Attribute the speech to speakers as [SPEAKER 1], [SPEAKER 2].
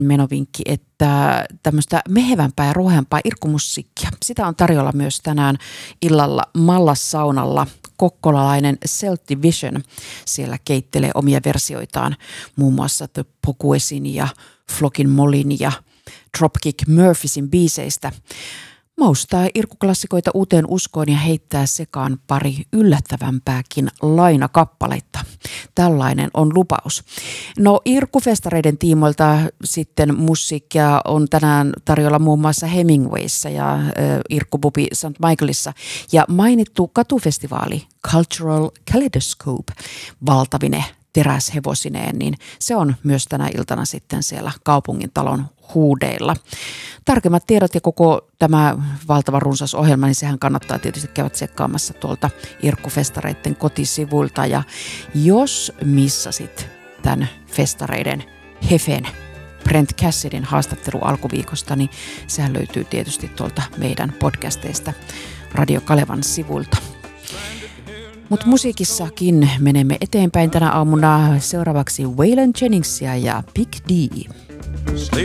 [SPEAKER 1] menovinkki, että tämmöistä mehevämpää ja ruheampaa irkkumusiikkia. Sitä on tarjolla myös tänään illalla Mallassaunalla. Kokkolalainen Celtic Vision siellä keittelee omia versioitaan muun muassa The Poguesin ja Flockin Mollin ja Dropkick Murphysin biiseistä. Maustaa irkkuklassikoita uuteen uskoon ja heittää sekaan pari yllättävämpääkin lainakappaletta. Tällainen on lupaus. No irkkufestareiden tiimoilta sitten musiikkia on tänään tarjolla muun muassa Hemingwayssä ja irkkupubi St. Michaelissa. Ja mainittu katufestivaali Cultural Kaleidoscope valtavine teräshevosineen, niin se on myös tänä iltana sitten siellä kaupungintalon huudeilla. Tarkemmat tiedot ja koko tämä valtava runsas ohjelma, niin sehän kannattaa tietysti käydä tsekkaamassa tuolta irkkufestareiden kotisivuilta. Ja jos missasit tämän festareiden hefen Brent Cassidyn haastattelu alkuviikosta, niin sehän löytyy tietysti tuolta meidän podcasteista Radio Kalevan sivuilta. Mutta musiikissakin menemme eteenpäin tänä aamuna. Seuraavaksi Waylon Jenningsia ja Big D.